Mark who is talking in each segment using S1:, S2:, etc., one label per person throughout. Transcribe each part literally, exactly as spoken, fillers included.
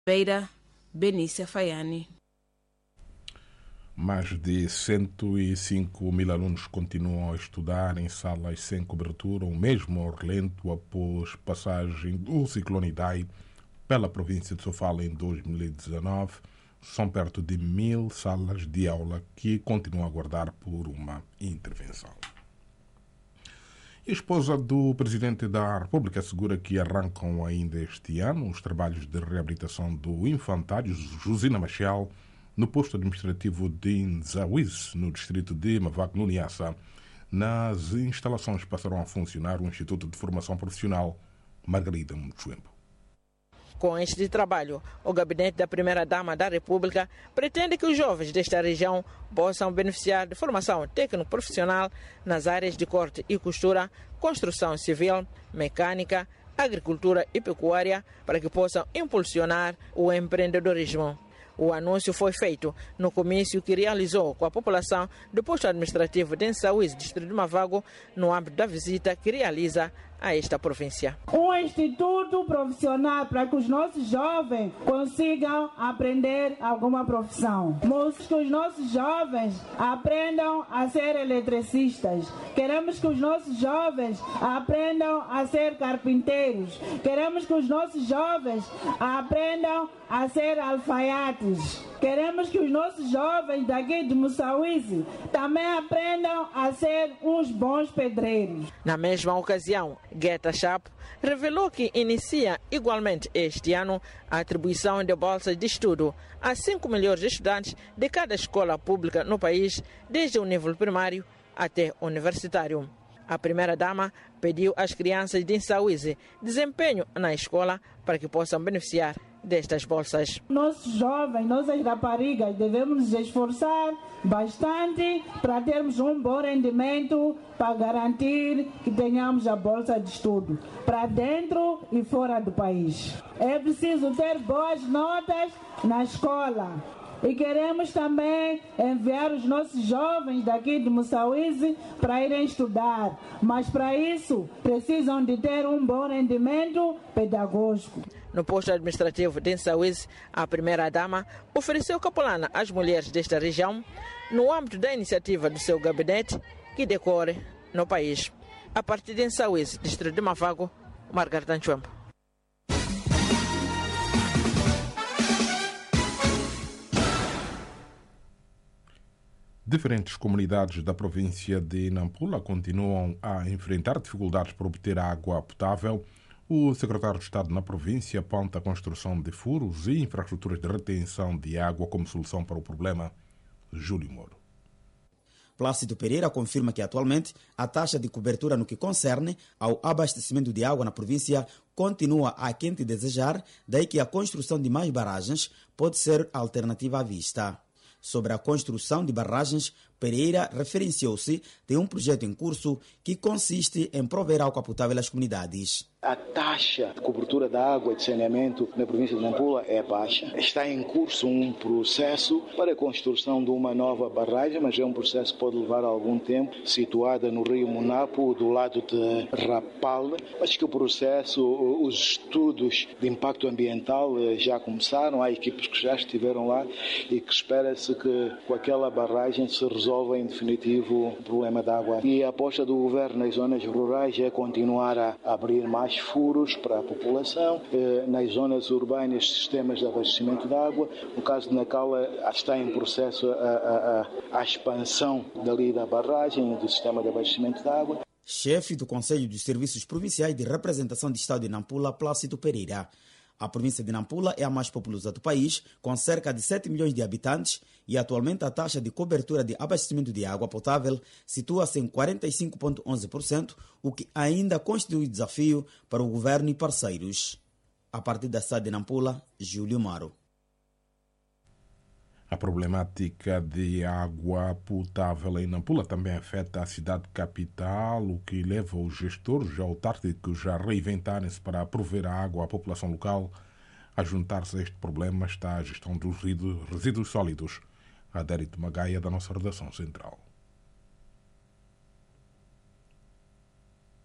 S1: Beira, Benícia Faiani.
S2: Mais de cento e cinco mil alunos continuam a estudar em salas sem cobertura, o mesmo ao relento após passagem do ciclone Idai pela província de Sofala em dois mil e dezanove. São perto de mil salas de aula que continuam a aguardar por uma intervenção. A esposa do Presidente da República assegura que arrancam ainda este ano os trabalhos de reabilitação do infantário Josina Machel no posto administrativo de Nzawiz, no distrito de Mavaco, no Niassa. Nas instalações passarão a funcionar o Instituto de Formação Profissional Margarida Muchembo.
S3: Com este trabalho, o gabinete da Primeira-Dama da República pretende que os jovens desta região possam beneficiar de formação técnico-profissional nas áreas de corte e costura, construção civil, mecânica, agricultura e pecuária, para que possam impulsionar o empreendedorismo. O anúncio foi feito no comício que realizou com a população do posto administrativo de Nzawiz, distrito de Mavago, no âmbito da visita que realiza a esta província.
S4: Um instituto profissional para que os nossos jovens consigam aprender alguma profissão. Queremos que os nossos jovens aprendam a ser eletricistas. Queremos que os nossos jovens aprendam a ser carpinteiros. Queremos que os nossos jovens aprendam a ser alfaiates. Queremos que os nossos jovens daqui de Moçambique também aprendam a ser uns bons pedreiros.
S3: Na mesma ocasião, Guetta Chapo revelou que inicia igualmente este ano a atribuição de bolsas de estudo a cinco melhores estudantes de cada escola pública no país, desde o nível primário até universitário. A primeira-dama pediu às crianças de Nzawiz desempenho na escola para que possam beneficiar destas bolsas.
S4: Nossos jovens, nossas raparigas, devemos nos esforçar bastante para termos um bom rendimento, para garantir que tenhamos a bolsa de estudo para dentro e fora do país. É preciso ter boas notas na escola. E queremos também enviar os nossos jovens daqui de Moçambique para irem estudar. Mas para isso precisam de ter um bom rendimento pedagógico.
S3: No posto administrativo de Nzawiz, a primeira-dama ofereceu capulana às mulheres desta região no âmbito da iniciativa do seu gabinete que decorre no país. A partir de Nzawiz, distrito de Mavago, Margarida Muchembo.
S2: Diferentes comunidades da província de Nampula continuam a enfrentar dificuldades para obter água potável. O secretário de Estado na província aponta a construção de furos e infraestruturas de retenção de água como solução para o problema. Júlio Moro.
S5: Plácido Pereira confirma que atualmente a taxa de cobertura no que concerne ao abastecimento de água na província continua aquém de desejar, daí que a construção de mais barragens pode ser alternativa à vista. Sobre a construção de barragens, Pereira referenciou-se de um projeto em curso que consiste em prover água potável às comunidades.
S6: A taxa de cobertura da água e de saneamento na província de Nampula é baixa. Está em curso um processo para a construção de uma nova barragem, mas é um processo que pode levar algum tempo, situada no rio Munapo, do lado de Rapal. Mas que o processo, os estudos de impacto ambiental já começaram, há equipes que já estiveram lá e que espera-se que com aquela barragem se resolva em definitivo o problema da água. E a aposta do governo nas zonas rurais é continuar a abrir mais furos para a população, nas zonas urbanas sistemas de abastecimento de água. No caso de Nacala está em processo a, a, a, a expansão dali da barragem do sistema de abastecimento de água.
S5: Chefe do Conselho dos Serviços Provinciais de Representação de Estado de Nampula, Plácido Pereira. A província de Nampula é a mais populosa do país, com cerca de sete milhões de habitantes, e atualmente a taxa de cobertura de abastecimento de água potável situa-se em quarenta e cinco vírgula onze por cento, o que ainda constitui desafio para o governo e parceiros. A partir da cidade de Nampula, Júlio Maro.
S2: A problemática de água potável em Nampula também afeta a cidade capital, o que leva os gestores autárquicos a reinventarem-se para prover a água à população local. A juntar-se a este problema está a gestão dos resíduos sólidos. Adérito Magaia, da nossa redação central.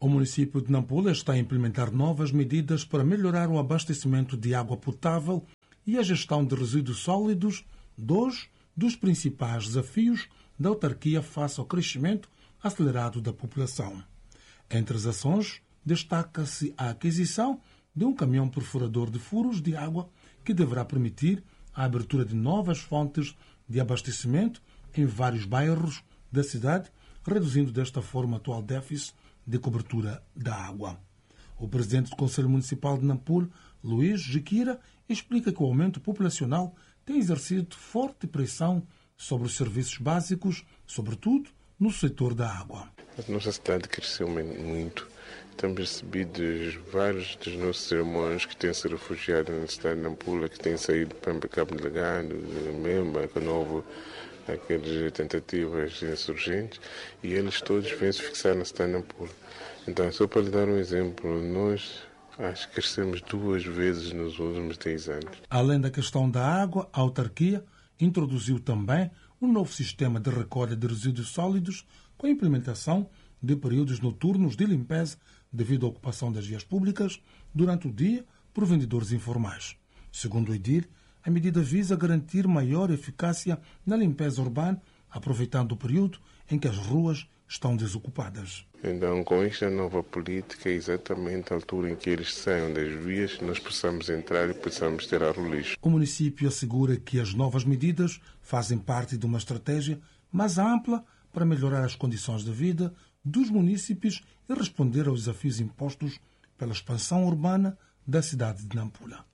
S7: O município de Nampula está a implementar novas medidas para melhorar o abastecimento de água potável e a gestão de resíduos sólidos, dois dos principais desafios da autarquia face ao crescimento acelerado da população. Entre as ações, destaca-se a aquisição de um caminhão perfurador de furos de água que deverá permitir a abertura de novas fontes de abastecimento em vários bairros da cidade, reduzindo desta forma o atual déficit de cobertura da água. O presidente do Conselho Municipal de Nampula, Luís Jiquira, explica que o aumento populacional tem exercido forte pressão sobre os serviços básicos, sobretudo no setor da água.
S8: A nossa cidade cresceu muito. Temos recebido vários dos nossos irmãos que têm se refugiado na cidade de Nampula, que têm saído para Cabo Delgado, Memba, Canovo, aquelas tentativas insurgentes, e eles todos vêm se fixar na cidade de Nampula. Então, só para lhe dar um exemplo, nós acho que crescemos duas vezes nos últimos dez anos.
S7: Além da questão da água, a autarquia introduziu também um novo sistema de recolha de resíduos sólidos com a implementação de períodos noturnos de limpeza devido à ocupação das vias públicas durante o dia por vendedores informais. Segundo o edil, a medida visa garantir maior eficácia na limpeza urbana, aproveitando o período em que as ruas estão desocupadas.
S8: Então, com esta nova política, é exatamente a altura em que eles saiam das vias, nós possamos entrar e possamos tirar o lixo.
S7: O município assegura que as novas medidas fazem parte de uma estratégia mais ampla para melhorar as condições de vida dos munícipes e responder aos desafios impostos pela expansão urbana da cidade de Nampula.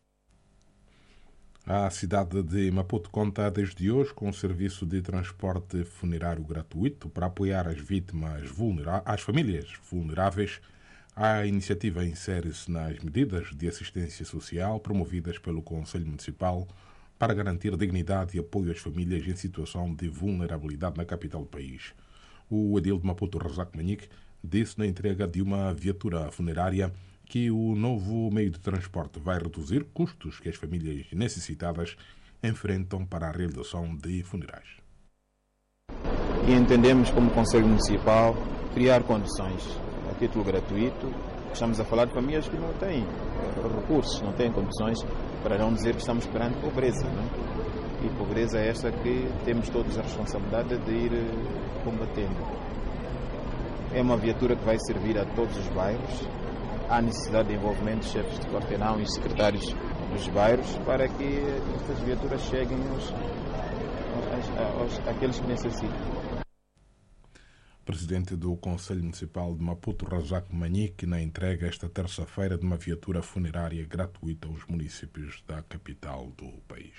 S2: A cidade de Maputo conta desde hoje com um serviço de transporte funerário gratuito para apoiar as vítimas vulneráveis, as famílias vulneráveis. A iniciativa insere-se nas medidas de assistência social promovidas pelo Conselho Municipal para garantir dignidade e apoio às famílias em situação de vulnerabilidade na capital do país. O edil de Maputo, Razak Manique, disse na entrega de uma viatura funerária que o novo meio de transporte vai reduzir custos que as famílias necessitadas enfrentam para a realização de funerais.
S9: E entendemos como Conselho Municipal criar condições a título gratuito. Estamos a falar de famílias que não têm recursos, não têm condições, para não dizer que estamos perante pobreza, não? E pobreza é esta que temos todos a responsabilidade de ir combatendo. É uma viatura que vai servir a todos os bairros. Há necessidade de envolvimento de chefes de quarteirão e secretários dos bairros para que estas viaturas cheguem aos, aos, aos, àqueles que necessitam.
S2: Presidente do Conselho Municipal de Maputo, Razak Manique, na entrega esta terça-feira de uma viatura funerária gratuita aos municípios da capital do país.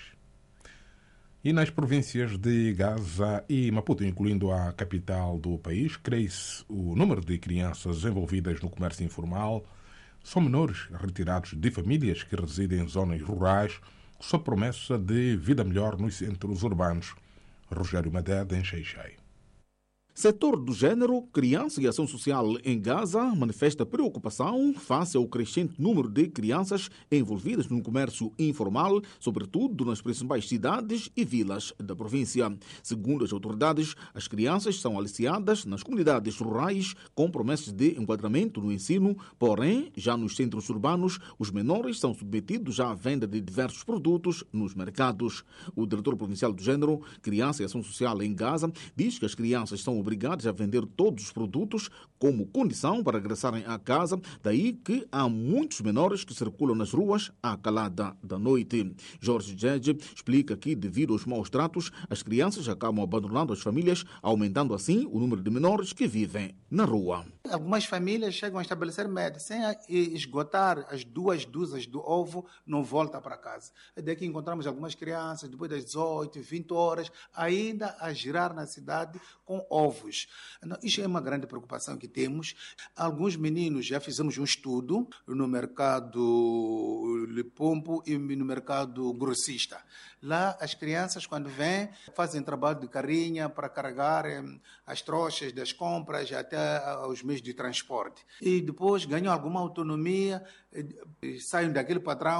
S2: E nas províncias de Gaza e Maputo, incluindo a capital do país, cresce o número de crianças envolvidas no comércio informal. São menores retirados de famílias que residem em zonas rurais, sob promessa de vida melhor nos centros urbanos. Rogério Madeda, em Xai-Xai.
S10: Setor do Gênero, Criança e Ação Social em Gaza manifesta preocupação face ao crescente número de crianças envolvidas no comércio informal, sobretudo nas principais cidades e vilas da província. Segundo as autoridades, as crianças são aliciadas nas comunidades rurais com promessas de enquadramento no ensino, porém, já nos centros urbanos, os menores são submetidos à venda de diversos produtos nos mercados. O diretor provincial do Gênero, Criança e Ação Social em Gaza, diz que as crianças são obrigados a vender todos os produtos como condição para regressarem à casa, daí que há muitos menores que circulam nas ruas à calada da noite. Jorge Djedje explica que, devido aos maus tratos, as crianças acabam abandonando as famílias, aumentando assim o número de menores que vivem na rua.
S11: Algumas famílias chegam a estabelecer meta, sem esgotar as duas dúzias do ovo, não volta para casa. É daqui encontramos algumas crianças, depois das dezoito, vinte horas, ainda a girar na cidade com ovos. Isso é uma grande preocupação que temos. Alguns meninos, já fizemos um estudo no mercado Lipompo e no mercado grossista. Lá, as crianças, quando vêm, fazem trabalho de carrinha para carregar as trouxas das compras até os meios de transporte. E depois ganham alguma autonomia, saem daquele padrão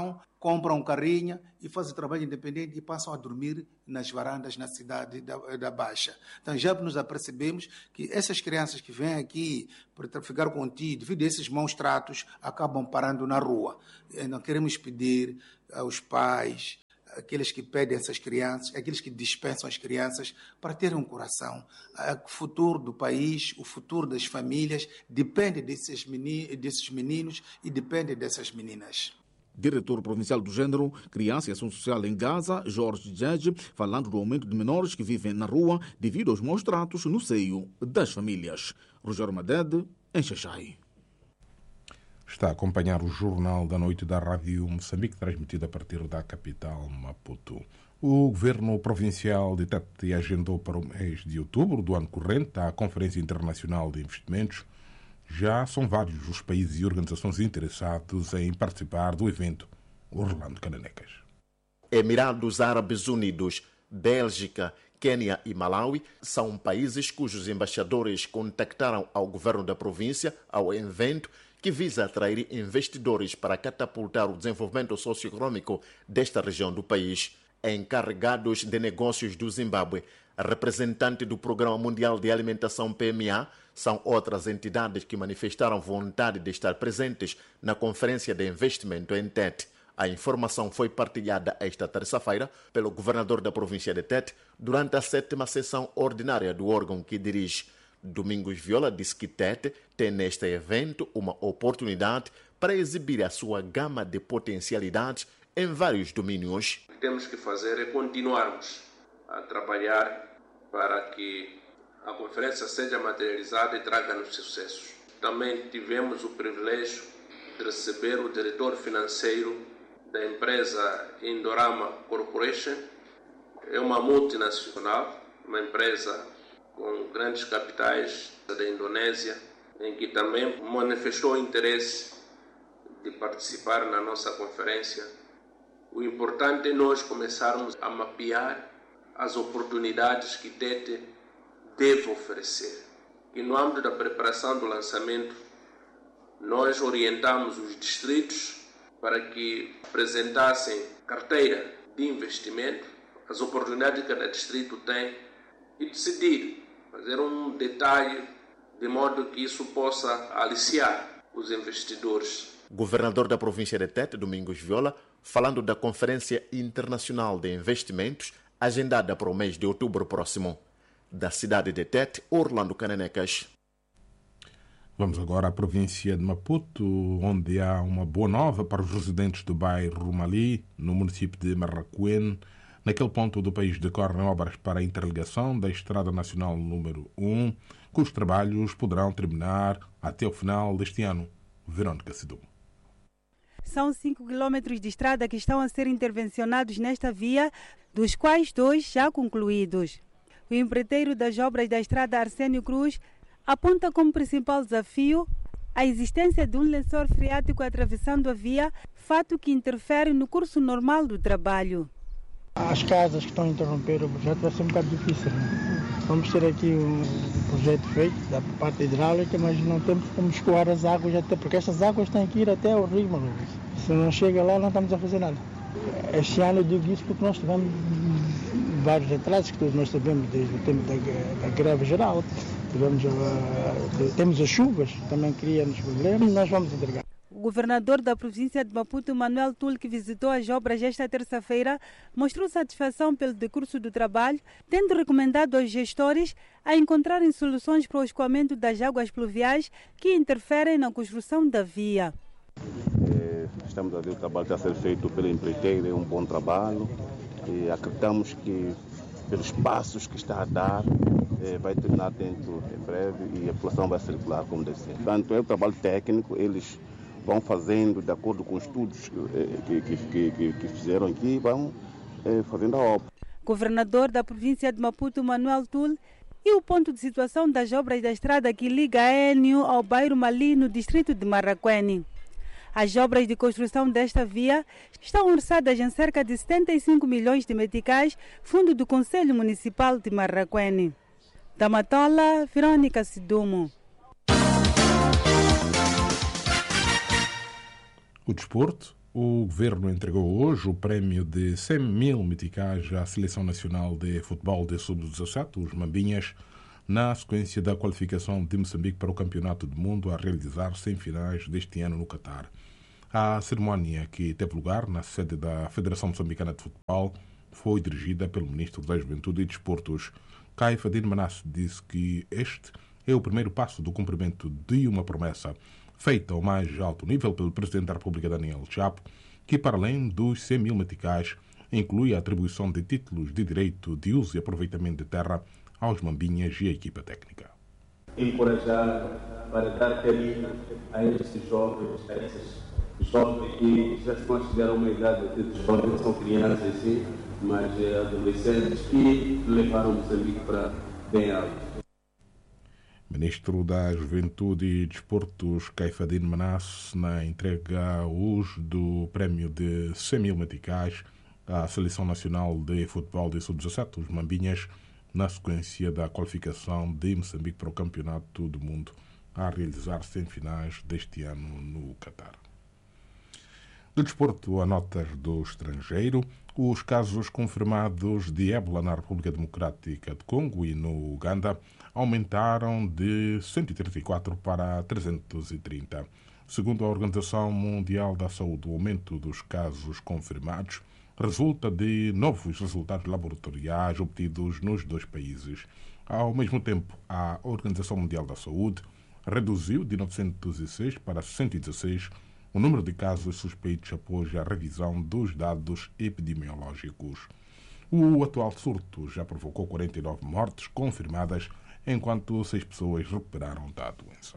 S11: compram um carrinho e fazem trabalho independente e passam a dormir nas varandas na cidade da, da Baixa. Então já nos apercebemos que essas crianças que vêm aqui para traficar contigo, devido a esses maus tratos, acabam parando na rua. Não queremos pedir aos pais, aqueles que pedem essas crianças, aqueles que dispensam as crianças, para terem um coração. O futuro do país, o futuro das famílias, depende desses meninos, desses meninos e depende dessas meninas.
S10: Diretor Provincial do Gênero, Criança e Ação Social em Gaza, Jorge Djedje, falando do aumento de menores que vivem na rua devido aos maus tratos no seio das famílias. Rogério Madede, em Xaxai.
S2: Está a acompanhar o Jornal da Noite da Rádio Moçambique, transmitido a partir da capital Maputo. O Governo Provincial de Tete agendou para o mês de outubro do ano corrente a Conferência Internacional de Investimentos. Já são vários os países e organizações interessados em participar do evento. Orlando Cananecas.
S12: Emirados Árabes Unidos, Bélgica, Quênia e Malawi são países cujos embaixadores contactaram ao governo da província ao evento que visa atrair investidores para catapultar o desenvolvimento socioeconômico desta região do país. Encarregados de negócios do Zimbábue, representante do Programa Mundial de Alimentação P M A, são outras entidades que manifestaram vontade de estar presentes na Conferência de Investimento em Tete. A informação foi partilhada esta terça-feira pelo governador da província de Tete durante a sétima sessão ordinária do órgão que dirige. Domingos Viola disse que Tete tem neste evento uma oportunidade para exibir a sua gama de potencialidades em vários domínios.
S13: O que temos que fazer é continuarmos a trabalhar para que a conferência seja materializada e traga-nos sucessos. Também tivemos o privilégio de receber o diretor financeiro da empresa Indorama Corporation. É uma multinacional, uma empresa com grandes capitais da Indonésia, em que também manifestou interesse de participar na nossa conferência. O importante é nós começarmos a mapear as oportunidades que Tete deve oferecer. E no âmbito da preparação do lançamento, nós orientamos os distritos para que apresentassem carteira de investimento, as oportunidades que cada distrito tem, e decidir, fazer um detalhe de modo que isso possa aliciar os investidores.
S12: Governador da província de Tete, Domingos Viola, falando da Conferência Internacional de Investimentos, agendada para o mês de outubro próximo. Da cidade de Tete, Orlando Cananecas.
S2: Vamos agora à província de Maputo, onde há uma boa nova para os residentes do bairro Mali, no município de Marraquém. Naquele ponto do país decorrem obras para a interligação da Estrada Nacional número um, cujos trabalhos poderão terminar até o final deste ano. Verônica Sidum.
S14: São cinco quilômetros de estrada que estão a ser intervencionados nesta via, dos quais dois já concluídos. O empreiteiro das obras da estrada Arsénio Cruz aponta como principal desafio a existência de um lençol freático atravessando a via, fato que interfere no curso normal do trabalho.
S15: As casas que estão a interromper o projeto vai ser um bocado difícil. Né? Vamos ter aqui um projeto feito da parte hidráulica, mas não temos como escoar as águas, até porque estas águas têm que ir até o rio. Se não chega lá, não estamos a fazer nada. Este ano eu digo isso porque nós tivemos vários atrasos, que todos nós sabemos desde o tempo da, da greve geral. Tivemos, uh, temos as chuvas, também criam-nos problemas, nós vamos entregar.
S14: O governador da província de Maputo, Manuel Tull, que visitou as obras esta terça-feira, mostrou satisfação pelo decurso do trabalho, tendo recomendado aos gestores a encontrarem soluções para o escoamento das águas pluviais que interferem na construção da via.
S16: É, estamos a ver o trabalho que está a ser feito pelo empreiteiro, é um bom trabalho e acreditamos que pelos passos que está a dar, é, vai terminar dentro em breve e a população vai circular como deve ser. Portanto, é um trabalho técnico, eles vão fazendo de acordo com os estudos que, que, que, que, que fizeram aqui, vão é, fazendo a obra.
S14: Governador da província de Maputo, Manuel Tull, e o ponto de situação das obras da estrada que liga a Énio ao bairro Mali, no distrito de Marraquém. As obras de construção desta via estão orçadas em cerca de setenta e cinco milhões de meticais, fundo do Conselho Municipal de Marraquém. Da Matola, Verônica Sidumo.
S2: O desporto O governo entregou hoje o prémio de cem mil meticais à Seleção Nacional de Futebol de sub dezassete, os Mambinhas, na sequência da qualificação de Moçambique para o Campeonato do Mundo a realizar-se em finais deste ano no Catar. A cerimónia, que teve lugar na sede da Federação Moçambicana de Futebol, foi dirigida pelo Ministro da Juventude e Desportos. Caio Fadine Manasse disse que este é o primeiro passo do cumprimento de uma promessa feita ao mais alto nível pelo Presidente da República, Daniel Chapo, que, para além dos cem mil meticais, inclui a atribuição de títulos de direito de uso e aproveitamento de terra aos Mambinhas e a equipa técnica.
S17: Encorajar para dar carinho a estes jovens, a esses jovens que já estão a chegar a uma idade de jovens, são crianças sim, mas adolescentes que levaram Moçambique para bem alto.
S2: Ministro da Juventude e Desportos, Caio Fadine Manasse, na entrega hoje do prémio de cem mil meticais à Seleção Nacional de Futebol de sub dezassete, os Mambinhas, na sequência da qualificação de Moçambique para o Campeonato do Mundo a realizar-se em finais deste ano no Catar. Do desporto a notas do estrangeiro, os casos confirmados de ébola na República Democrática de Congo e no Uganda aumentaram de cento e trinta e quatro para trezentos e trinta. Segundo a Organização Mundial da Saúde, o aumento dos casos confirmados resulta de novos resultados laboratoriais obtidos nos dois países. Ao mesmo tempo, a Organização Mundial da Saúde reduziu de novecentos e seis para cento e dezesseis o número de casos suspeitos após a revisão dos dados epidemiológicos. O atual surto já provocou quarenta e nove mortes confirmadas, enquanto seis pessoas recuperaram da doença.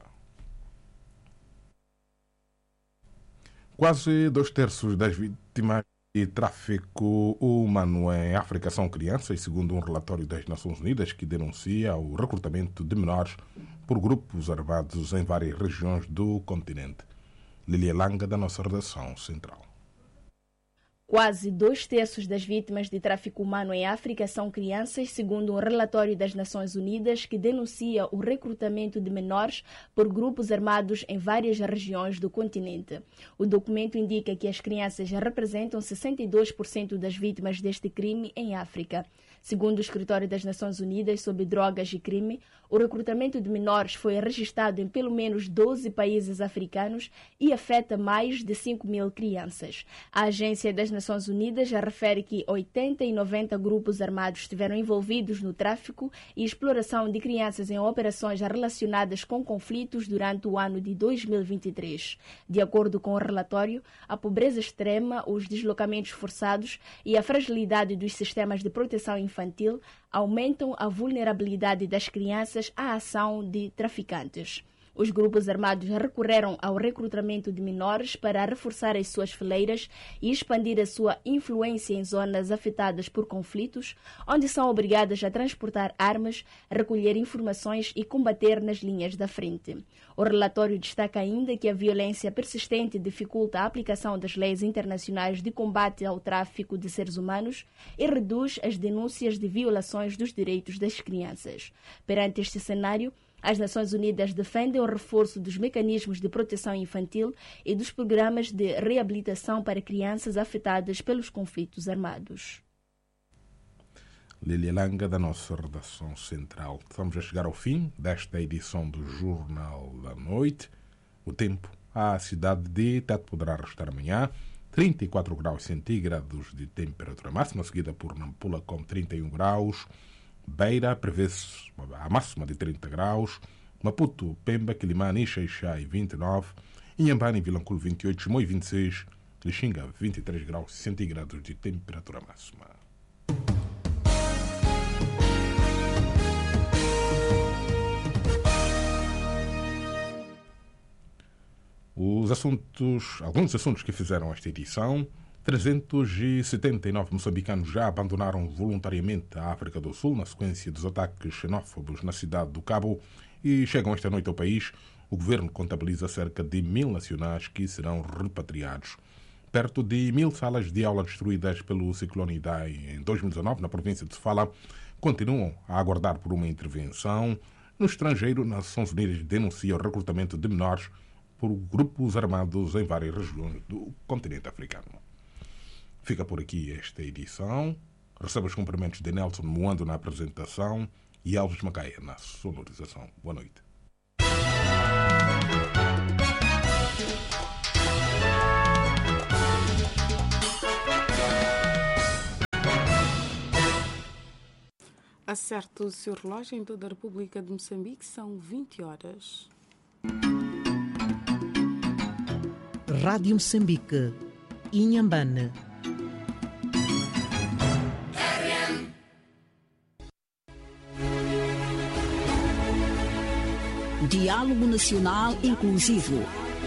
S2: Quase dois terços das vítimas de tráfico humano em África são crianças, segundo um relatório das Nações Unidas que denuncia o recrutamento de menores por grupos armados em várias regiões do continente. Lilia Langa, da nossa redação central.
S18: Quase dois terços das vítimas de tráfico humano em África são crianças, segundo um relatório das Nações Unidas que denuncia o recrutamento de menores por grupos armados em várias regiões do continente. O documento indica que as crianças representam sessenta e dois por cento das vítimas deste crime em África. Segundo o Escritório das Nações Unidas sobre Drogas e Crime, o recrutamento de menores foi registrado em pelo menos doze países africanos e afeta mais de cinco mil crianças. A Agência das Nações Unidas refere que oitenta e noventa grupos armados estiveram envolvidos no tráfico e exploração de crianças em operações relacionadas com conflitos durante o ano de dois mil e vinte e três. De acordo com o relatório, a pobreza extrema, os deslocamentos forçados e a fragilidade dos sistemas de proteção infantil aumentam a vulnerabilidade das crianças à ação de traficantes. Os grupos armados recorreram ao recrutamento de menores para reforçar as suas fileiras e expandir a sua influência em zonas afetadas por conflitos, onde são obrigadas a transportar armas, recolher informações e combater nas linhas da frente. O relatório destaca ainda que a violência persistente dificulta a aplicação das leis internacionais de combate ao tráfico de seres humanos e reduz as denúncias de violações dos direitos das crianças. Perante este cenário, as Nações Unidas defendem o reforço dos mecanismos de proteção infantil e dos programas de reabilitação para crianças afetadas pelos conflitos armados.
S2: Lilia Langa, da nossa redação central. Estamos a chegar ao fim desta edição do Jornal da Noite. O tempo, a cidade de Tete poderá restar amanhã trinta e quatro graus centígrados de temperatura máxima, seguida por Nampula com trinta e um graus. Beira prevê-se a máxima de trinta graus, Maputo, Pemba, Quilimane e Xaixai vinte e nove, Inhambane e Vilanculo vinte e oito, Chimoio vinte e seis, Lixinga vinte e três graus centígrados de temperatura máxima. Os assuntos, alguns assuntos que fizeram esta edição: trezentos e setenta e nove moçambicanos já abandonaram voluntariamente a África do Sul na sequência dos ataques xenófobos na cidade do Cabo e chegam esta noite ao país. O governo contabiliza cerca de mil nacionais que serão repatriados. Perto de mil salas de aula destruídas pelo ciclone Idai em dois mil e dezanove na província de Sofala continuam a aguardar por uma intervenção. No estrangeiro, Nações Unidas denuncia o recrutamento de menores por grupos armados em várias regiões do continente africano. Fica por aqui esta edição. Receba os cumprimentos de Nelson Moando na apresentação e Alves Macaia na sonorização. Boa noite.
S19: Acerte o seu relógio em toda a República de Moçambique, são vinte horas.
S20: Rádio Moçambique, Inhambane. Diálogo Nacional Inclusivo,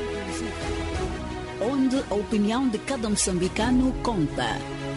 S20: onde a opinião de cada moçambicano conta.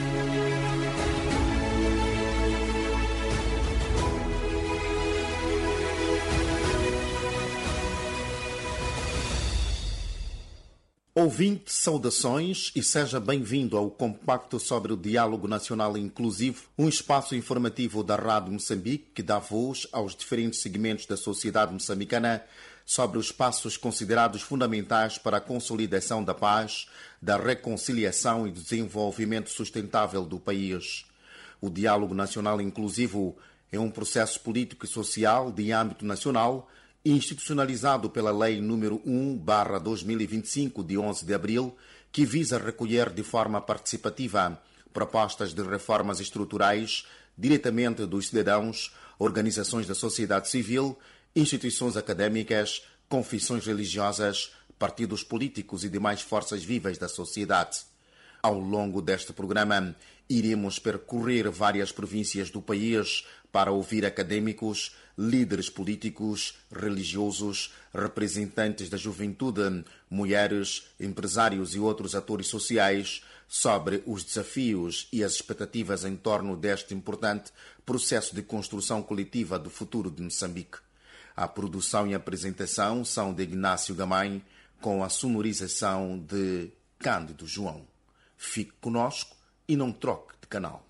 S12: Ouvinte, saudações e seja bem-vindo ao compacto sobre o Diálogo Nacional Inclusivo, um espaço informativo da Rádio Moçambique que dá voz aos diferentes segmentos da sociedade moçambicana sobre os passos considerados fundamentais para a consolidação da paz, da reconciliação e do desenvolvimento sustentável do país. O Diálogo Nacional Inclusivo é um processo político e social de âmbito nacional institucionalizado pela Lei número um barra dois mil e vinte e cinco, de onze de abril, que visa recolher de forma participativa propostas de reformas estruturais diretamente dos cidadãos, organizações da sociedade civil, instituições acadêmicas, confissões religiosas, partidos políticos e demais forças vivas da sociedade. Ao longo deste programa, iremos percorrer várias províncias do país para ouvir acadêmicos, líderes políticos, religiosos, representantes da juventude, mulheres, empresários e outros atores sociais sobre os desafios e as expectativas em torno deste importante processo de construção coletiva do futuro de Moçambique. A produção e apresentação são de Ignácio Gamay, com a sonorização de Cândido João. Fique conosco e não troque de canal.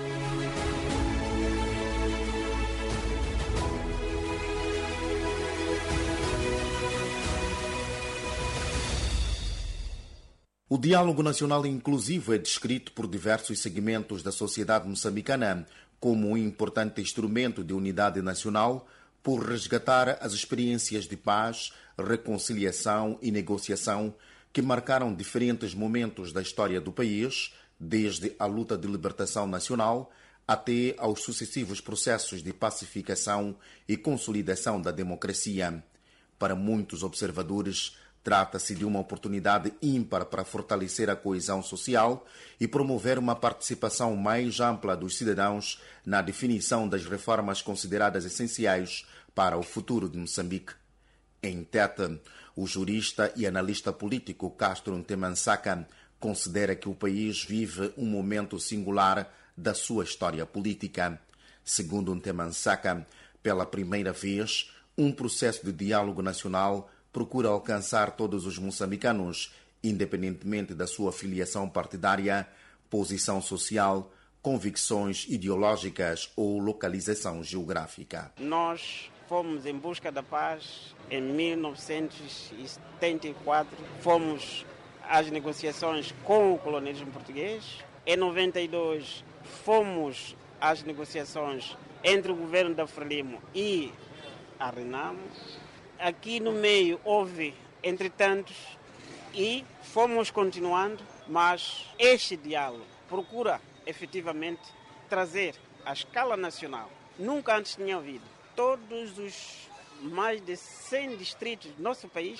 S12: O Diálogo Nacional Inclusivo é descrito por diversos segmentos da sociedade moçambicana como um importante instrumento de unidade nacional por resgatar as experiências de paz, reconciliação e negociação que marcaram diferentes momentos da história do país, desde a luta de libertação nacional até aos sucessivos processos de pacificação e consolidação da democracia. Para muitos observadores, trata-se de uma oportunidade ímpar para fortalecer a coesão social e promover uma participação mais ampla dos cidadãos na definição das reformas consideradas essenciais para o futuro de Moçambique. Em Tete, o jurista e analista político Castro Ntemansaka considera que o país vive um momento singular da sua história política. Segundo Ntemansaka, pela primeira vez, um processo de diálogo nacional procura alcançar todos os moçambicanos, independentemente da sua filiação partidária, posição social, convicções ideológicas ou localização geográfica.
S21: Nós fomos em busca da paz em mil novecentos e setenta e quatro, fomos às negociações com o colonialismo português. Em noventa e dois, fomos às negociações entre o governo da Frelimo e a Renamo. Aqui no meio houve, entretanto, e fomos continuando, mas este diálogo procura efetivamente trazer à escala nacional. Nunca antes tinha havido. Todos os mais de cem distritos do nosso país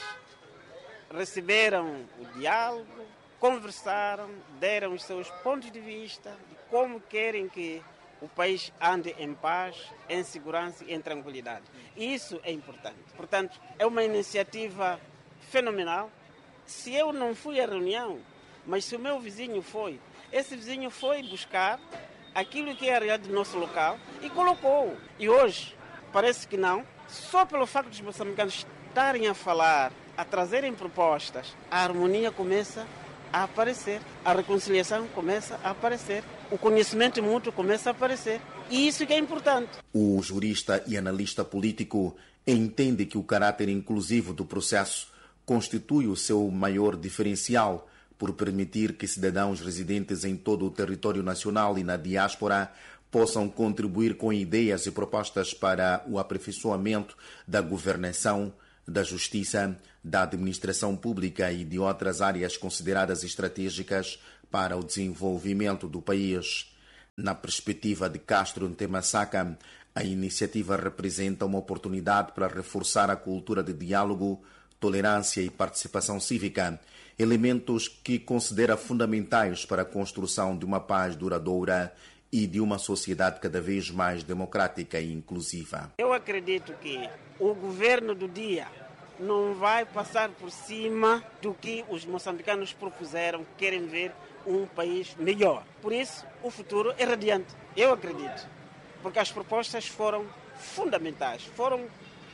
S21: receberam o diálogo, conversaram, deram os seus pontos de vista de como querem que o país ande em paz, em segurança e em tranquilidade. Isso é importante. Portanto, é uma iniciativa fenomenal. Se eu não fui à reunião, mas se o meu vizinho foi, esse vizinho foi buscar aquilo que é a realidade do nosso local e colocou. E hoje, parece que não, só pelo facto dos moçambicanos estarem a falar, a trazerem propostas, a harmonia começa a aparecer, a reconciliação começa a aparecer, o conhecimento mútuo começa a aparecer. E isso que é importante.
S12: O jurista e analista político entende que o caráter inclusivo do processo constitui o seu maior diferencial por permitir que cidadãos residentes em todo o território nacional e na diáspora possam contribuir com ideias e propostas para o aperfeiçoamento da governação, da justiça, da administração pública e de outras áreas consideradas estratégicas para o desenvolvimento do país. Na perspectiva de Castro Ntemasaka, a iniciativa representa uma oportunidade para reforçar a cultura de diálogo, tolerância e participação cívica, elementos que considera fundamentais para a construção de uma paz duradoura e de uma sociedade cada vez mais democrática e inclusiva.
S21: Eu acredito que o governo do dia não vai passar por cima do que os moçambicanos propuseram, querem ver um país melhor. Por isso, o futuro é radiante. Eu acredito. Porque as propostas foram fundamentais, foram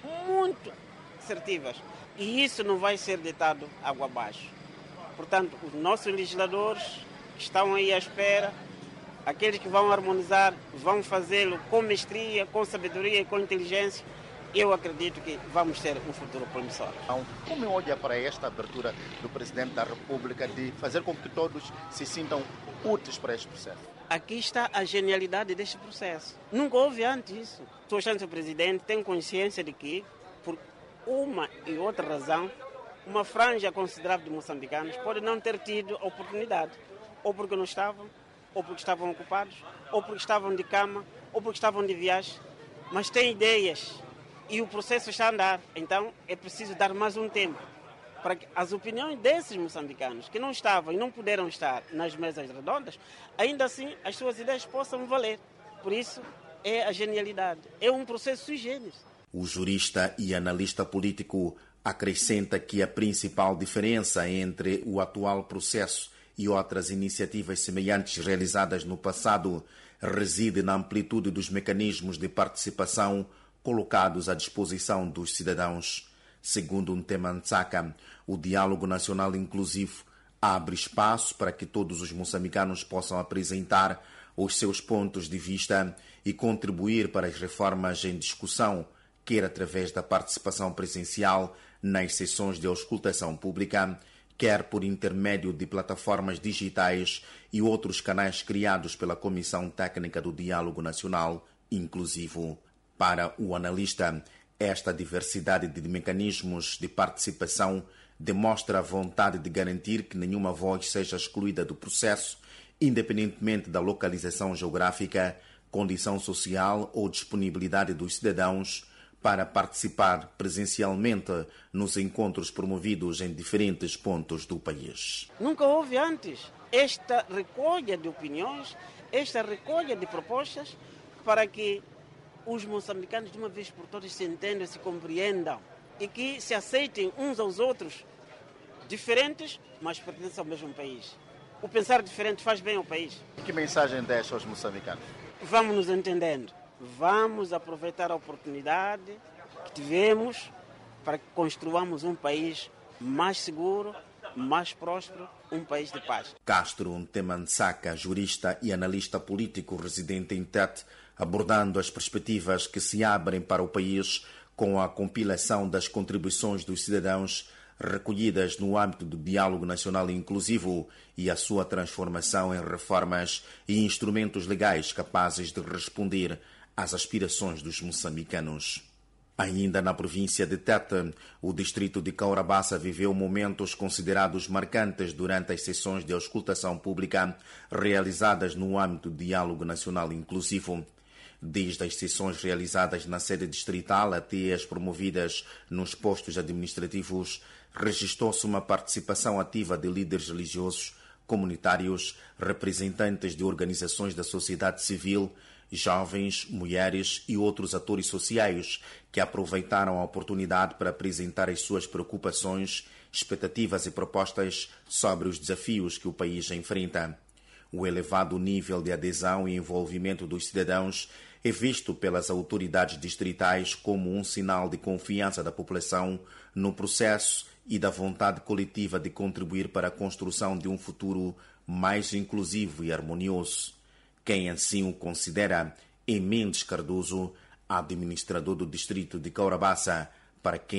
S21: muito assertivas. E isso não vai ser deitado água abaixo. Portanto, os nossos legisladores que estão aí à espera, aqueles que vão harmonizar, vão fazê-lo com mestria, com sabedoria e com inteligência. Eu acredito que vamos ter um futuro promissor.
S12: Como olha para esta abertura do Presidente da República de fazer com que todos se sintam úteis para este processo?
S21: Aqui está a genialidade deste processo. Nunca houve antes isso. Sua Excelência o Presidente tem consciência de que, por uma e outra razão, uma franja considerável de moçambicanos pode não ter tido a oportunidade, ou porque não estavam, ou porque estavam ocupados, ou porque estavam de cama, ou porque estavam de viagem, mas têm ideias e o processo está a andar. Então é preciso dar mais um tempo para que as opiniões desses moçambicanos que não estavam e não puderam estar nas mesas redondas, ainda assim as suas ideias possam valer. Por isso é a genialidade, é um processo sui generis.
S12: O jurista e analista político acrescenta que a principal diferença entre o atual processo e outras iniciativas semelhantes realizadas no passado reside na amplitude dos mecanismos de participação colocados à disposição dos cidadãos. Segundo Ntemasaka, o diálogo nacional inclusivo abre espaço para que todos os moçambicanos possam apresentar os seus pontos de vista e contribuir para as reformas em discussão, quer através da participação presencial nas sessões de auscultação pública, quer por intermédio de plataformas digitais e outros canais criados pela Comissão Técnica do Diálogo Nacional Inclusivo. Para o analista, esta diversidade de mecanismos de participação demonstra a vontade de garantir que nenhuma voz seja excluída do processo, independentemente da localização geográfica, condição social ou disponibilidade dos cidadãos para participar presencialmente nos encontros promovidos em diferentes pontos do país.
S21: Nunca houve antes esta recolha de opiniões, esta recolha de propostas para que os moçambicanos de uma vez por todas se entendam, se compreendam e que se aceitem uns aos outros, diferentes, mas pertencem ao mesmo país. O pensar diferente faz bem ao país.
S12: Que mensagem deixa aos moçambicanos?
S21: Vamos nos entendendo. Vamos aproveitar a oportunidade que tivemos para que construamos um país mais seguro, mais próspero, um país de paz.
S12: Castro Ntemasaka, jurista e analista político residente em Tete, abordando as perspectivas que se abrem para o país com a compilação das contribuições dos cidadãos recolhidas no âmbito do diálogo nacional inclusivo e a sua transformação em reformas e instrumentos legais capazes de responder às aspirações dos moçambicanos. Ainda na província de Tete, o distrito de Caurabassa viveu momentos considerados marcantes durante as sessões de auscultação pública realizadas no âmbito do diálogo nacional inclusivo. Desde as sessões realizadas na sede distrital até as promovidas nos postos administrativos, registrou-se uma participação ativa de líderes religiosos, comunitários, representantes de organizações da sociedade civil, jovens, mulheres e outros atores sociais que aproveitaram a oportunidade para apresentar as suas preocupações, expectativas e propostas sobre os desafios que o país enfrenta. O elevado nível de adesão e envolvimento dos cidadãos é visto pelas autoridades distritais como um sinal de confiança da população no processo e da vontade coletiva de contribuir para a construção de um futuro mais inclusivo e harmonioso. Quem assim o considera é Mendes Cardoso, administrador do distrito de Caurabassa, para quem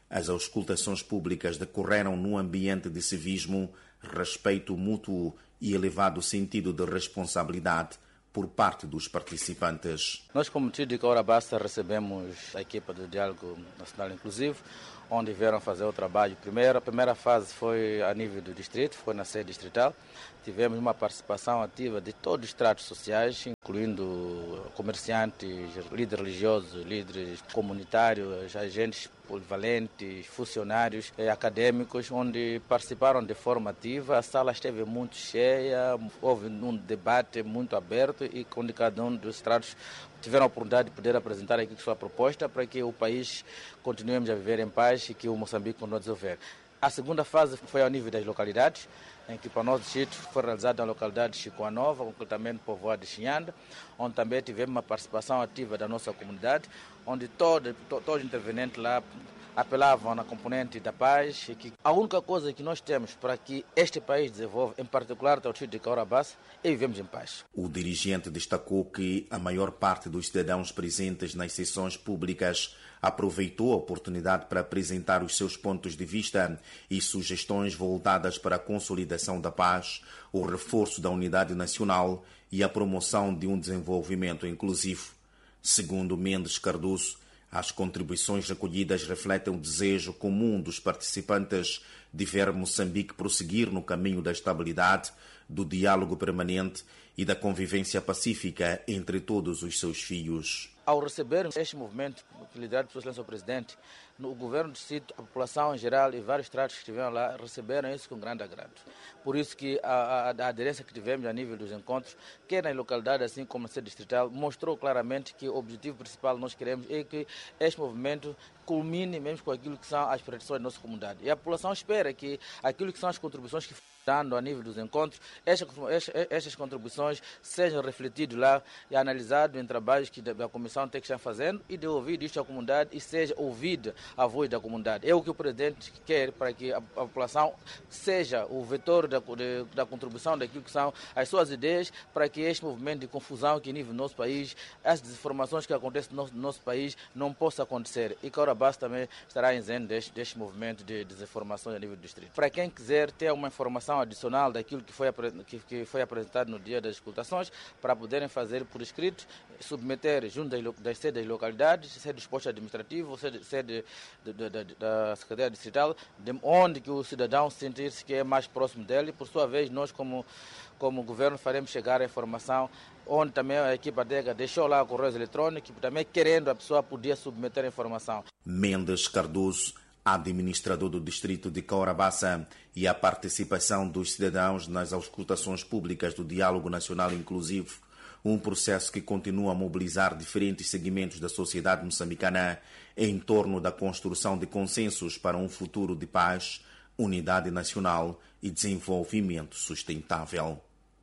S12: As auscultações públicas decorreram num ambiente de civismo, respeito mútuo e elevado sentido de responsabilidade por parte dos participantes.
S1: Nós, como T I D de Caurabassa, recebemos a equipa do Diálogo Nacional Inclusivo, onde vieram fazer o trabalho. Primeiro, a primeira fase foi a nível do distrito, foi na sede distrital. Tivemos uma participação ativa de todos os estratos sociais, incluindo comerciantes, líderes religiosos, líderes comunitários, agentes polivalentes, funcionários eh, acadêmicos, onde participaram de forma ativa. A sala esteve muito cheia, houve um debate muito aberto e onde cada um dos estratos tiveram a oportunidade de poder apresentar aqui sua proposta para que o país continuemos a viver em paz e que o Moçambique continue a desenvolver. A segunda fase foi ao nível das localidades, em que para nós distrito foi realizado na localidade de Chicoa Nova, concretamente povoado de Xinhanda, onde também tivemos uma participação ativa da nossa comunidade, onde todo, to, todos os intervenientes lá apelavam na componente da paz e que a única coisa que nós temos para que este país desenvolva, em particular o distrito de Caurabassa, é vivemos em paz.
S12: O dirigente destacou que a maior parte dos cidadãos presentes nas sessões públicas aproveitou a oportunidade para apresentar os seus pontos de vista e sugestões voltadas para a consolidação da paz, o reforço da unidade nacional e a promoção de um desenvolvimento inclusivo. Segundo Mendes Cardoso, as contribuições recolhidas refletem o desejo comum dos participantes de ver Moçambique prosseguir no caminho da estabilidade, do diálogo permanente e da convivência pacífica entre todos os seus filhos.
S1: Ao receber este movimento, liderado pelo Excelência Presidente, no governo do distrito, a população em geral e vários tratos que estiveram lá receberam isso com grande agrado. Por isso que a, a, a aderência que tivemos a nível dos encontros, quer na localidade assim como na sede distrital, mostrou claramente que o objetivo principal que nós queremos é que este movimento culmine mesmo com aquilo que são as pretensões da nossa comunidade. E a população espera que aquilo que são as contribuições que dando a nível dos encontros, estas, estas contribuições sejam refletidas lá e analisadas em trabalhos que a Comissão tem que estar fazendo e de ouvir isto à comunidade e seja ouvida a voz da comunidade. É o que o Presidente quer para que a, a população seja o vetor da, de, da contribuição daquilo que são as suas ideias para que este movimento de confusão que nível do nosso país, as desinformações que acontecem no nosso, no nosso país não possa acontecer. E Caurabassa também estará isento deste, deste movimento de desinformação a nível do distrito. Para quem quiser ter uma informação adicional daquilo que foi, que, que foi apresentado no dia das escutações, para poderem fazer por escrito, submeter junto das, das sedes das localidades, sede dos postos administrativos, sede, sede de, de, de, da Secretaria Distrital, de onde que o cidadão sentir-se que é mais próximo dele. Por sua vez, nós como, como governo faremos chegar a informação onde também a equipa DEGA deixou lá o correio eletrônico, também querendo a pessoa podia submeter a informação.
S12: Mendes Cardoso, administrador do distrito de Caurabassa, e a participação dos cidadãos nas auscultações públicas do Diálogo Nacional Inclusivo, um processo que continua a mobilizar diferentes segmentos da sociedade moçambicana em torno da construção de consensos para um futuro de paz, unidade nacional e desenvolvimento sustentável.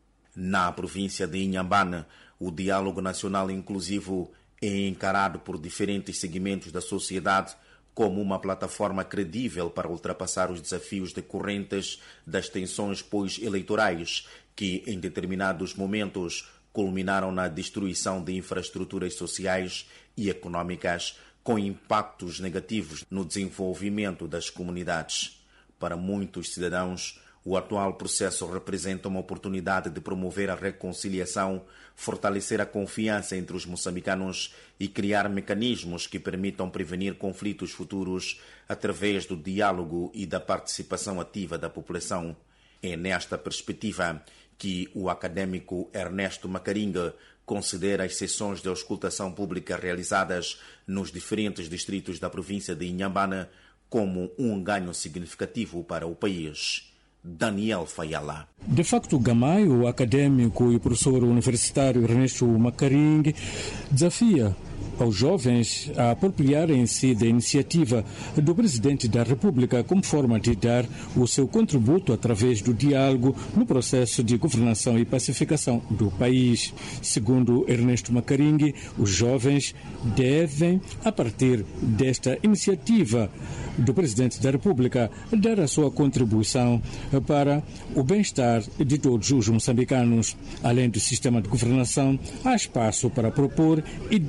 S12: Na província de Inhambane, o Diálogo Nacional Inclusivo é encarado por diferentes segmentos da sociedade como uma plataforma credível para ultrapassar os desafios decorrentes das tensões pós-eleitorais que, em determinados momentos, culminaram na destruição de infraestruturas sociais e econômicas, com impactos negativos no desenvolvimento das comunidades. Para muitos cidadãos, o atual processo representa uma oportunidade de promover a reconciliação, fortalecer a confiança entre os moçambicanos e criar mecanismos que permitam prevenir conflitos futuros através do diálogo e da participação ativa da população. É nesta perspectiva que o acadêmico Ernesto Macaringa considera as sessões de auscultação pública realizadas nos diferentes distritos da província de Inhambane como um ganho significativo para o país. Daniel Fayala.
S22: De facto, Gamay, o acadêmico e professor universitário Ernesto Macaringa, desafia aos jovens a apropriarem-se da iniciativa do Presidente da República como forma de dar o seu contributo através do diálogo no processo de governação e pacificação do país. Segundo Ernesto Macaringa, os jovens devem, a partir desta iniciativa do Presidente da República, dar a sua contribuição para o bem-estar de todos os moçambicanos. Além do sistema de governação, há espaço para propor ideias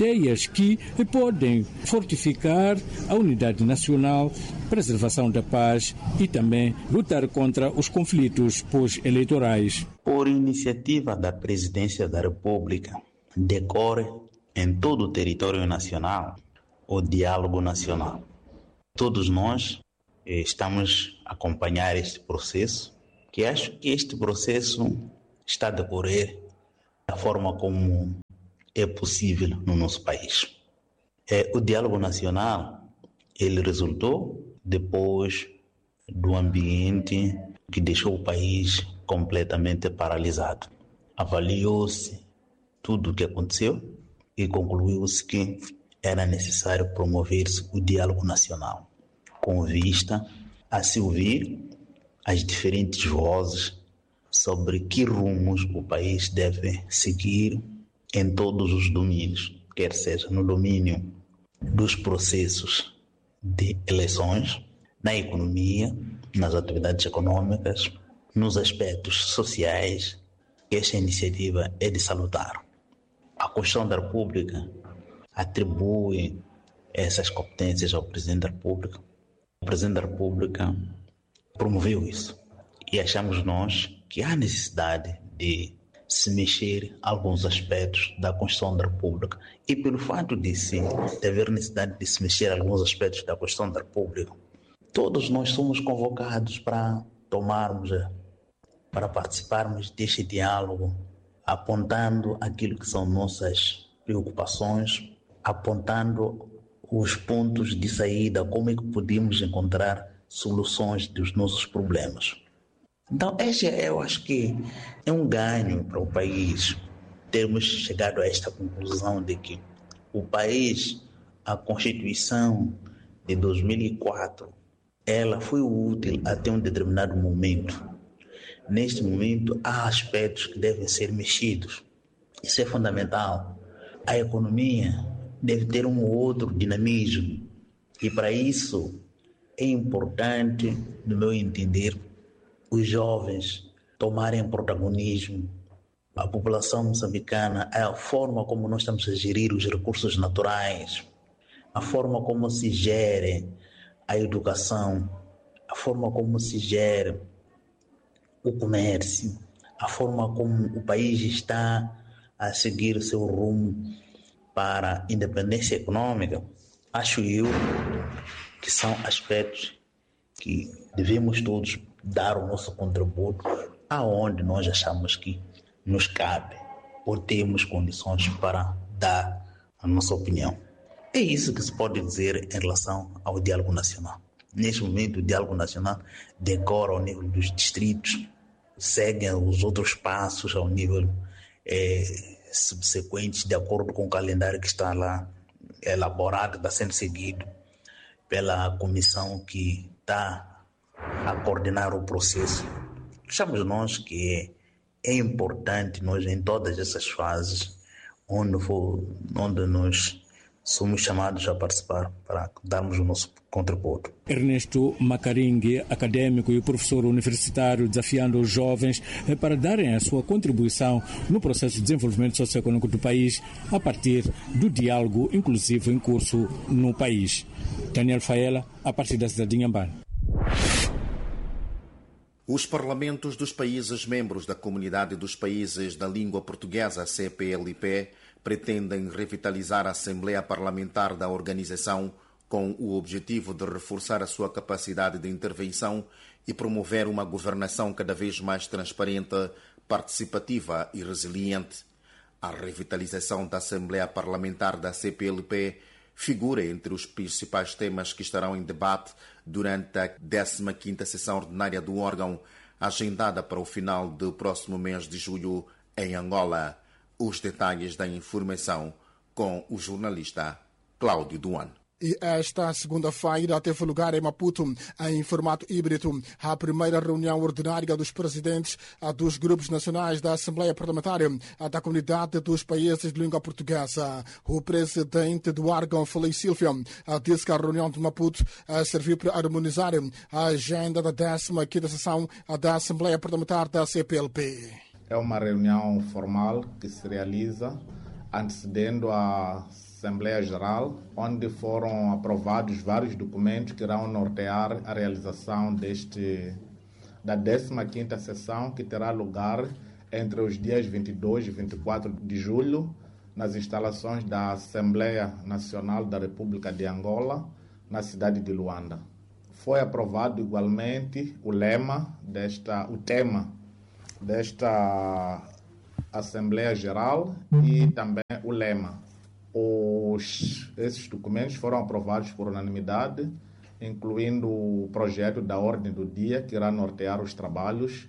S22: medidas que podem fortificar a unidade nacional, preservação da paz e também lutar contra os conflitos pós-eleitorais.
S3: Por iniciativa da Presidência da República, decorre em todo o território nacional o diálogo nacional. Todos nós estamos a acompanhar este processo, que acho que este processo está a decorrer da forma como é possível no nosso país. É, o diálogo nacional, ele resultou depois do ambiente que deixou o país completamente paralisado. Avaliou-se tudo o que aconteceu e concluiu-se que era necessário promover-se o diálogo nacional, com vista a se ouvir as diferentes vozes sobre que rumos o país deve seguir em todos os domínios, quer seja no domínio dos processos de eleições, na economia, nas atividades econômicas, nos aspectos sociais. Esta iniciativa é de salutar. A Constituição da República atribui essas competências ao Presidente da República. O Presidente da República promoveu isso e achamos nós que há necessidade de se mexer alguns aspectos da Constituição da República e pelo fato de, se, de haver necessidade de se mexer alguns aspectos da Constituição da República, todos nós somos convocados para tomarmos, para participarmos deste diálogo, apontando aquilo que são nossas preocupações, apontando os pontos de saída, como é que podemos encontrar soluções dos nossos problemas. Então, este eu acho que é um ganho para o país termos chegado a esta conclusão de que o país, a Constituição de dois mil e quatro, ela foi útil até um determinado momento. Neste momento, há aspectos que devem ser mexidos. Isso é fundamental. A economia deve ter um outro dinamismo e, para isso, é importante, no meu entender, os jovens tomarem protagonismo. A população moçambicana, a forma como nós estamos a gerir os recursos naturais, a forma como se gere a educação, a forma como se gere o comércio, a forma como o país está a seguir o seu rumo para a independência econômica, acho eu que são aspectos que devemos todos dar o nosso contributo aonde nós achamos que nos cabe ou temos condições para dar a nossa opinião. É isso que se pode dizer em relação ao diálogo nacional. Neste momento, o diálogo nacional decora ao nível dos distritos, segue os outros passos ao nível eh, subsequente, de acordo com o calendário que está lá elaborado, está sendo seguido pela comissão que está a coordenar o processo. Achamos nós que é, é importante nós, em todas essas fases, onde, for, onde nós somos chamados a participar para darmos o nosso contributo.
S22: Ernesto Macaringue, acadêmico e professor universitário, desafiando os jovens para darem a sua contribuição no processo de desenvolvimento socioeconômico do país a partir do diálogo inclusivo em curso no país. Daniel Faela, a partir da cidade de Inhambane.
S12: Os parlamentos dos países membros da Comunidade dos Países da Língua Portuguesa, C P L P, pretendem revitalizar a Assembleia Parlamentar da organização com o objetivo de reforçar a sua capacidade de intervenção e promover uma governação cada vez mais transparente, participativa e resiliente. A revitalização da Assembleia Parlamentar da C P L P figura entre os principais temas que estarão em debate durante a décima quinta sessão ordinária do órgão, agendada para o final do próximo mês de julho em Angola. Os detalhes da informação com o jornalista Cláudio Duan.
S4: E esta segunda-feira teve lugar em Maputo, em formato híbrido, a primeira reunião ordinária dos presidentes dos grupos nacionais da Assembleia Parlamentar da Comunidade dos Países de Língua Portuguesa. O presidente do órgão, Feliz Silvia, disse que a reunião de Maputo serviu para harmonizar a agenda da décima quinta sessão da Assembleia Parlamentar da C P L P.
S23: É uma reunião formal que se realiza
S5: antecedendo a Assembleia Geral, onde foram aprovados vários documentos que irão nortear a realização deste, da décima quinta sessão, que terá lugar entre os dias vinte e dois e vinte e quatro de julho, nas instalações da Assembleia Nacional da República de Angola, na cidade de Luanda. Foi aprovado igualmente o lema desta, o tema desta Assembleia Geral e também o lema. Os, esses documentos foram aprovados por unanimidade, incluindo o projeto da ordem do dia, que irá nortear os trabalhos.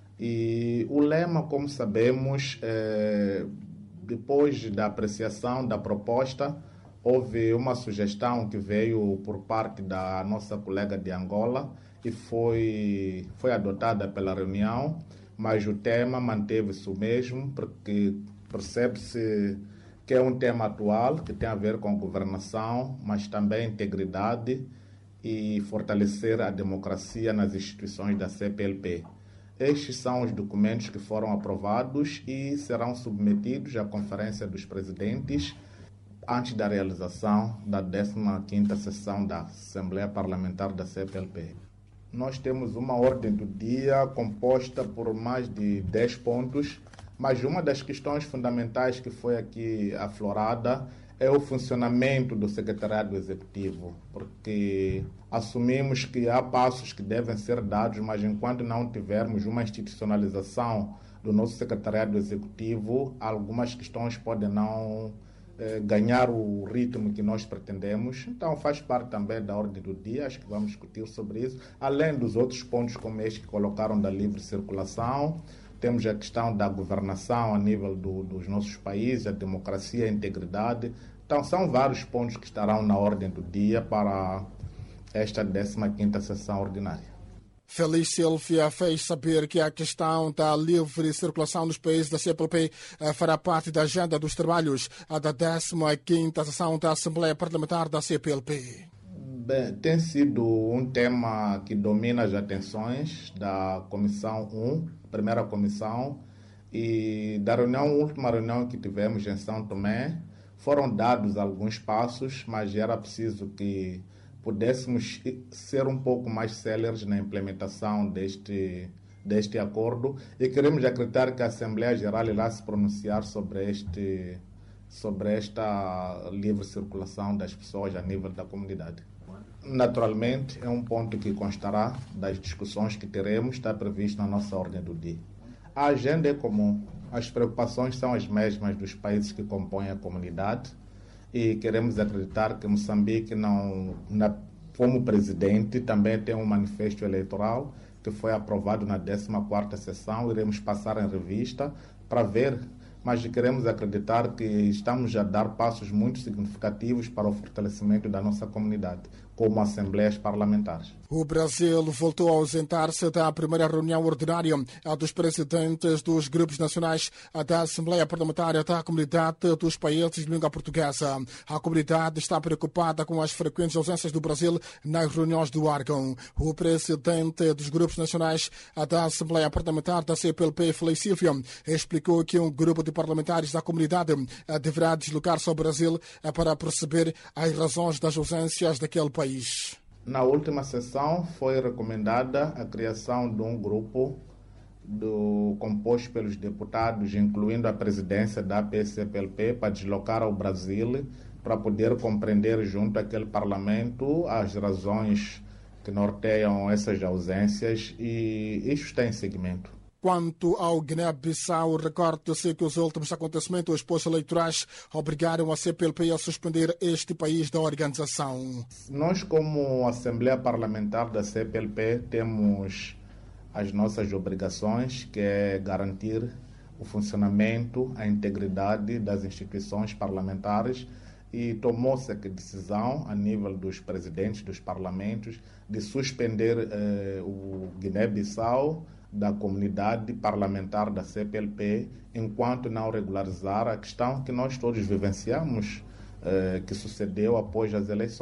S5: E o lema, como sabemos, é, depois da apreciação da proposta, houve uma sugestão que veio por parte da nossa colega de Angola e foi, foi adotada pela reunião, mas o tema manteve-se o mesmo, porque percebe-se que é um tema atual, que tem a ver com governação, mas também integridade e fortalecer a democracia nas instituições da C P L P. Estes são os documentos que foram aprovados e serão submetidos à Conferência dos Presidentes antes da realização da décima quinta sessão da Assembleia Parlamentar da C P L P. Nós temos uma ordem do dia composta por mais de dez pontos, mas uma das questões fundamentais que foi aqui aflorada é o funcionamento do Secretariado Executivo, porque assumimos que há passos que devem ser dados, mas enquanto não tivermos uma institucionalização do nosso Secretariado Executivo, algumas questões podem não eh, ganhar o ritmo que nós pretendemos. Então faz parte também da ordem do dia, acho que vamos discutir sobre isso, além dos outros pontos como este que colocaram da livre circulação. Temos a questão da governação a nível do, dos nossos países, a democracia, a integridade. Então, são vários pontos que estarão na ordem do dia para esta décima quinta sessão ordinária.
S4: Feliz Silvia fez saber que a questão da livre circulação nos países da C P L P fará parte da agenda dos trabalhos da décima quinta sessão da Assembleia Parlamentar da C P L P.
S5: Bem, tem sido um tema que domina as atenções da Comissão um, primeira comissão, e da reunião, última reunião que tivemos em São Tomé, foram dados alguns passos, mas era preciso que pudéssemos ser um pouco mais céleres na implementação deste, deste acordo, e queremos acreditar que a Assembleia Geral irá se pronunciar sobre, este, sobre esta livre circulação das pessoas a nível da comunidade. Naturalmente, é um ponto que constará das discussões que teremos, está previsto na nossa ordem do dia. A agenda é comum, as preocupações são as mesmas dos países que compõem a comunidade e queremos acreditar que Moçambique, não, na, como presidente, também tem um manifesto eleitoral que foi aprovado na décima quarta sessão, iremos passar em revista para ver, mas queremos acreditar que estamos a dar passos muito significativos para o fortalecimento da nossa comunidade, como assembleias parlamentares.
S4: O Brasil voltou a ausentar-se da primeira reunião ordinária dos presidentes dos grupos nacionais da Assembleia Parlamentar da Comunidade dos Países de Língua Portuguesa. A comunidade está preocupada com as frequentes ausências do Brasil nas reuniões do órgão. O presidente dos grupos nacionais da Assembleia Parlamentar da C P L P, Feliz Silvia, explicou que um grupo de parlamentares da comunidade deverá deslocar-se ao Brasil para perceber as razões das ausências daquele país.
S5: Na última sessão foi recomendada a criação de um grupo do, composto pelos deputados, incluindo a presidência da P C P L P, para deslocar ao Brasil, para poder compreender junto àquele parlamento as razões que norteiam essas ausências, e isso está em seguimento.
S4: Quanto ao Guiné-Bissau, recorde-se que os últimos acontecimentos pós-eleitorais obrigaram a C P L P a suspender este país da organização.
S5: Nós, como Assembleia Parlamentar da C P L P, temos as nossas obrigações, que é garantir o funcionamento, a integridade das instituições parlamentares, e tomou-se a decisão, a nível dos presidentes dos parlamentos, de suspender eh, o Guiné-Bissau da comunidade parlamentar da C P L P, enquanto não regularizar a questão que nós todos vivenciamos, eh, que sucedeu após as eleições.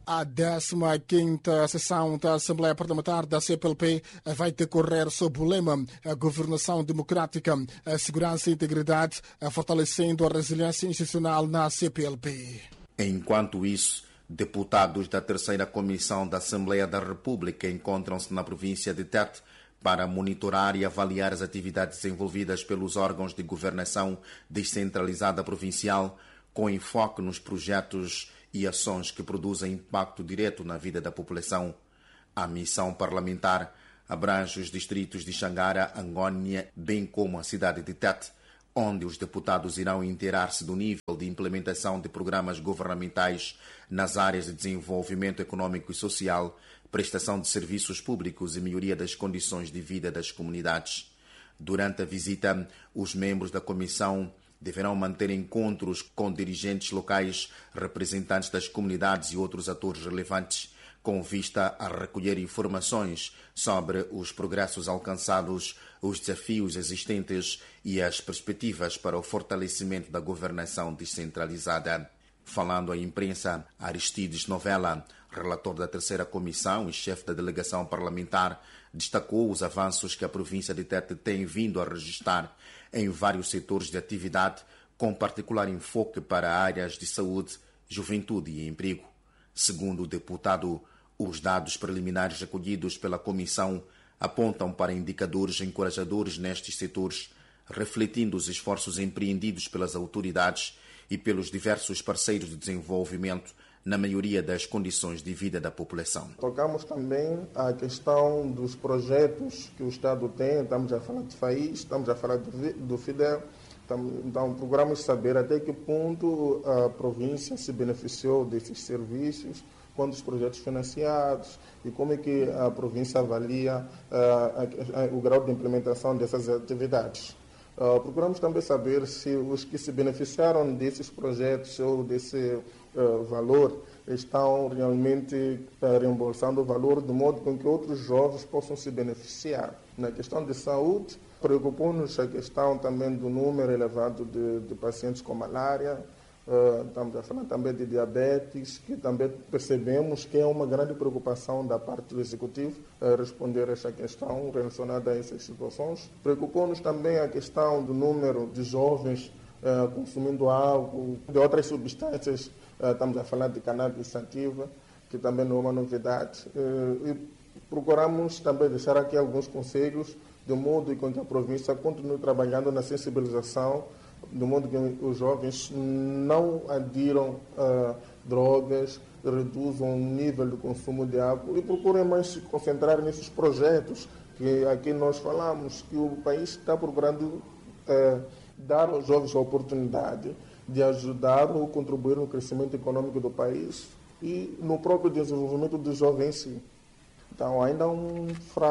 S4: A décima quinta sessão da Assembleia Parlamentar da C P L P vai decorrer sob o lema a governação democrática, a segurança e integridade, fortalecendo a resiliência institucional na C P L P.
S6: Enquanto isso, deputados da terceira Comissão da Assembleia da República encontram-se na província de Tete para monitorar e avaliar as atividades desenvolvidas pelos órgãos de governação descentralizada provincial, com enfoque nos projetos e ações que produzem impacto direto na vida da população. A missão parlamentar abrange os distritos de Xangara, Angônia, bem como a cidade de Tete, onde os deputados irão inteirar-se do nível de implementação de programas governamentais nas áreas de desenvolvimento econômico e social, prestação de serviços públicos e melhoria das condições de vida das comunidades. Durante a visita, os membros da comissão deverão manter encontros com dirigentes locais, representantes das comunidades e outros atores relevantes, com vista a recolher informações sobre os progressos alcançados, os desafios existentes e as perspectivas para o fortalecimento da governação descentralizada. Falando à imprensa, Aristides Novella, relator da terceira comissão e chefe da delegação parlamentar, destacou os avanços que a província de Tete tem vindo a registrar em vários setores de atividade, com particular enfoque para áreas de saúde, juventude e emprego. Segundo o deputado, os dados preliminares recolhidos pela comissão apontam para indicadores encorajadores nestes setores, refletindo os esforços empreendidos pelas autoridades e pelos diversos parceiros de desenvolvimento na maioria das condições de vida da população.
S8: Tocamos também a questão dos projetos que o Estado tem, estamos a falar de FAIS, estamos a falar do FIDEL, então procuramos saber até que ponto a província se beneficiou desses serviços, quantos projetos financiados e como é que a província avalia uh, o grau de implementação dessas atividades. Uh, procuramos também saber se os que se beneficiaram desses projetos ou desse uh, valor estão realmente uh, reembolsando o valor de modo com que outros jovens possam se beneficiar. Na questão de saúde, preocupou-nos a questão também do número elevado de, de pacientes com malária. Uh, estamos a falar também de diabetes, que também percebemos que é uma grande preocupação da parte do Executivo uh, responder a essa questão relacionada a essas situações. Preocupou-nos também a questão do número de jovens uh, consumindo álcool, de outras substâncias, uh, estamos a falar de cannabis sativa, que também não é uma novidade. Uh, e procuramos também deixar aqui alguns conselhos, de modo que a província continue trabalhando na sensibilização, de modo que os jovens não adiram a drogas, reduzam o nível de consumo de álcool e procurem mais se concentrar nesses projetos que aqui nós falamos, que o país está procurando eh, dar aos jovens a oportunidade de ajudar ou contribuir no crescimento econômico do país e no próprio desenvolvimento dos jovens em si. Então, ainda há um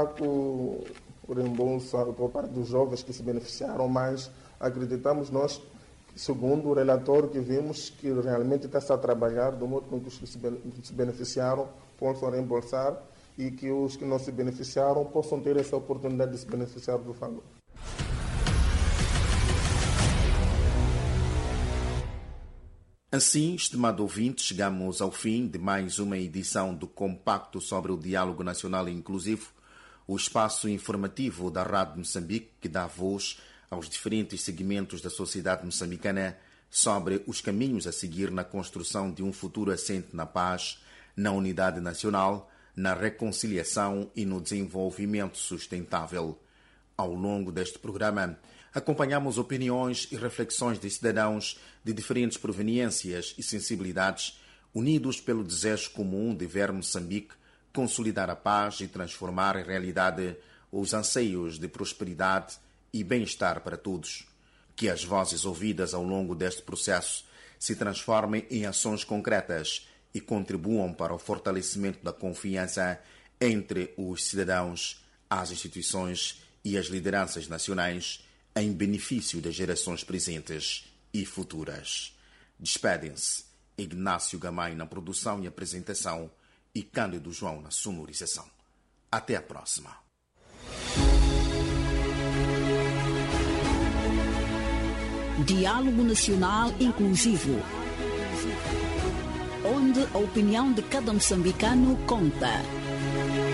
S8: fraco reembolso por parte dos jovens que se beneficiaram, mas acreditamos nós, segundo o relatório que vimos, que realmente está-se a trabalhar do modo com que os que se beneficiaram possam reembolsar e que os que não se beneficiaram possam ter essa oportunidade de se beneficiar do valor.
S6: Assim, estimado ouvinte, chegamos ao fim de mais uma edição do Compacto sobre o Diálogo Nacional Inclusivo, o espaço informativo da Rádio Moçambique que dá voz aos diferentes segmentos da sociedade moçambicana sobre os caminhos a seguir na construção de um futuro assente na paz, na unidade nacional, na reconciliação e no desenvolvimento sustentável. Ao longo deste programa, acompanhamos opiniões e reflexões de cidadãos de diferentes proveniências e sensibilidades, unidos pelo desejo comum de ver Moçambique consolidar a paz e transformar em realidade os anseios de prosperidade e bem-estar para todos. Que as vozes ouvidas ao longo deste processo se transformem em ações concretas e contribuam para o fortalecimento da confiança entre os cidadãos, as instituições e as lideranças nacionais em benefício das gerações presentes e futuras. Despedem-se Ignácio Gamay na produção e apresentação e Cândido João na sonorização. Até a próxima.
S20: Diálogo Nacional Inclusivo. onde a opinião de cada moçambicano conta.